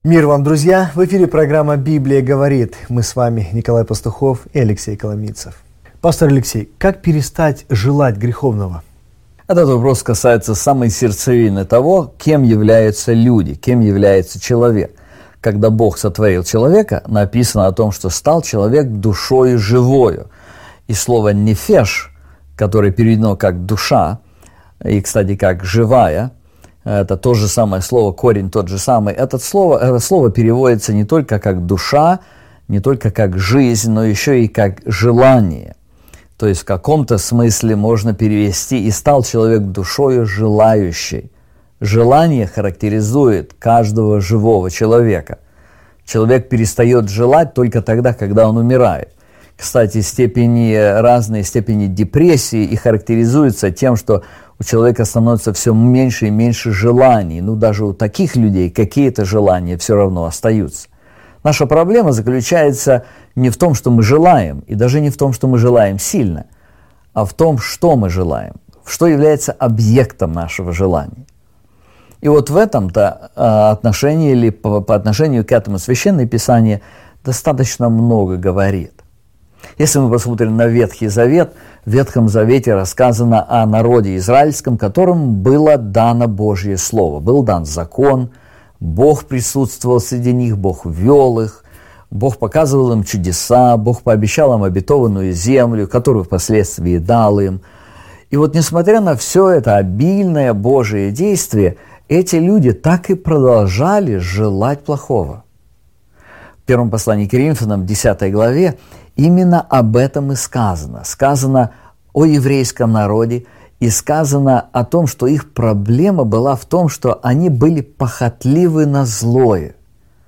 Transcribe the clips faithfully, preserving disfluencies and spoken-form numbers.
Мир вам, друзья! В эфире программа «Библия говорит». Мы с вами Николай Пастухов и Алексей Коломийцев. Пастор Алексей, как перестать желать греховного? Этот вопрос касается самой сердцевины того, кем являются люди, кем является человек. Когда Бог сотворил человека, написано о том, что стал человек душою живою. И слово «нефеш», которое переведено как «душа», и, кстати, как «живая», это то же самое слово, корень тот же самый. Это слово, это слово переводится не только как душа, не только как жизнь, но еще и как желание. То есть в каком-то смысле можно перевести «и стал человек душою желающей». Желание характеризует каждого живого человека. Человек перестает желать только тогда, когда он умирает. Кстати, степени, разные степени депрессии и характеризуются тем, что у человека становится все меньше и меньше желаний. Ну, даже у таких людей какие-то желания все равно остаются. Наша проблема заключается не в том, что мы желаем, и даже не в том, что мы желаем сильно, а в том, что мы желаем, что является объектом нашего желания. И вот в этом-то отношении, или по, по отношению к этому Священное Писание достаточно много говорит. Если мы посмотрим на Ветхий Завет, в Ветхом Завете рассказано о народе израильском, которому было дано Божье Слово. Был дан закон, Бог присутствовал среди них, Бог вел их, Бог показывал им чудеса, Бог пообещал им обетованную землю, которую впоследствии дал им. И вот несмотря на все это обильное Божие действие, эти люди так и продолжали желать плохого. В первом послании к Коринфянам, десятой главе, именно об этом и сказано. Сказано о еврейском народе и сказано о том, что их проблема была в том, что они были похотливы на злое.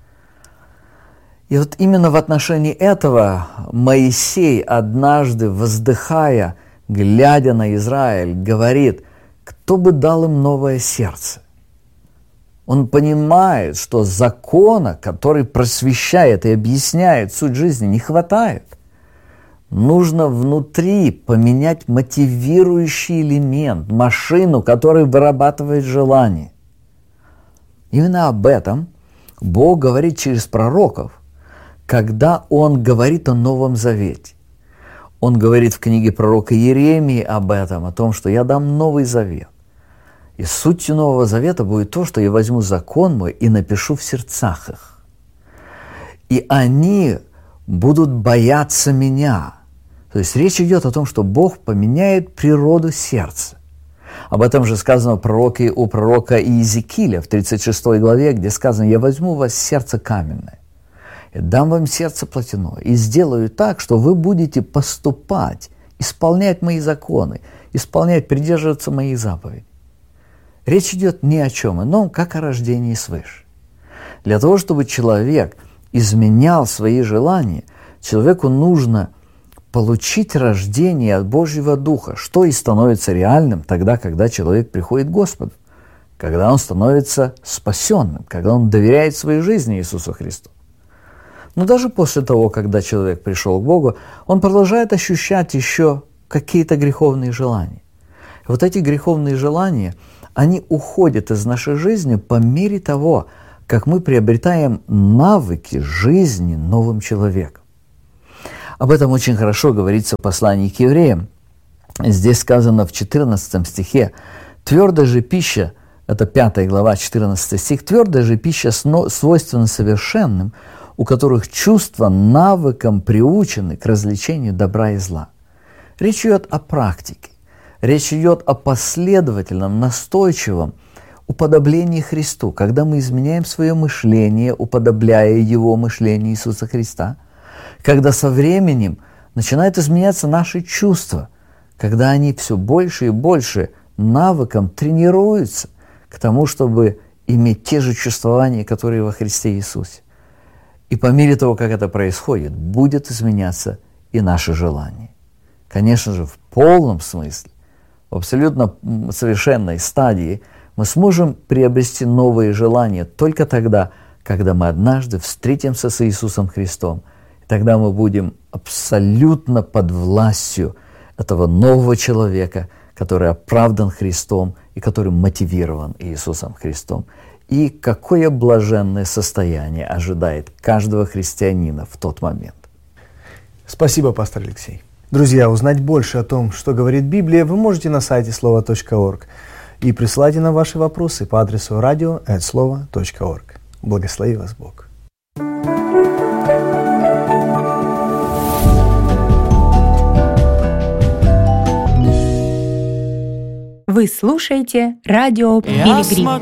И вот именно в отношении этого Моисей, однажды воздыхая, глядя на Израиль, говорит: кто бы дал им новое сердце? Он понимает, что закона, который просвещает и объясняет суть жизни, не хватает. Нужно внутри поменять мотивирующий элемент, машину, которая вырабатывает желание. Именно об этом Бог говорит через пророков, когда Он говорит о Новом Завете. Он говорит в книге пророка Иеремии об этом, о том, что «я дам Новый Завет». И сутью Нового Завета будет то, что я возьму закон мой и напишу в сердцах их. И они будут бояться меня. То есть речь идет о том, что Бог поменяет природу сердца. Об этом же сказано у пророка, у пророка Иезекииля в тридцать шестой главе, где сказано: «Я возьму у вас сердце каменное, и дам вам сердце плотяное, и сделаю так, что вы будете поступать, исполнять мои законы, исполнять, придерживаться моих заповедей». Речь идет ни о чем ином, как о рождении свыше. Для того, чтобы человек изменял свои желания, человеку нужно получить рождение от Божьего Духа, что и становится реальным тогда, когда человек приходит к Господу, когда он становится спасенным, когда он доверяет своей жизни Иисусу Христу. Но даже после того, когда человек пришел к Богу, он продолжает ощущать еще какие-то греховные желания. И вот эти греховные желания, они уходят из нашей жизни по мере того, как мы приобретаем навыки жизни новым человеком. Об этом очень хорошо говорится в послании к евреям. Здесь сказано в четырнадцатом стихе: «Твердая же пища», это пятая глава, четырнадцатый стих, «твердая же пища свойственна совершенным, у которых чувства навыком приучены к развлечению добра и зла». Речь идет о практике. Речь идет о последовательном, настойчивом уподоблении Христу, когда мы изменяем свое мышление, уподобляя его мышлению Иисуса Христа, когда со временем начинают изменяться наши чувства, когда они все больше и больше навыком тренируются к тому, чтобы иметь те же чувствования, которые во Христе Иисусе. И по мере того, как это происходит, будет изменяться и наше желание. Конечно же, в полном смысле, в абсолютно совершенной стадии мы сможем приобрести новые желания только тогда, когда мы однажды встретимся с Иисусом Христом. И тогда мы будем абсолютно под властью этого нового человека, который оправдан Христом и который мотивирован Иисусом Христом. и какое блаженное состояние ожидает каждого христианина в тот момент. Спасибо, пастор Алексей. Друзья, узнать больше о том, что говорит Библия, вы можете на сайте слова точка орг и присылайте нам ваши вопросы по адресу радио эт слова точка орг. Благослови вас Бог. Вы слушаете радио Пилигрим.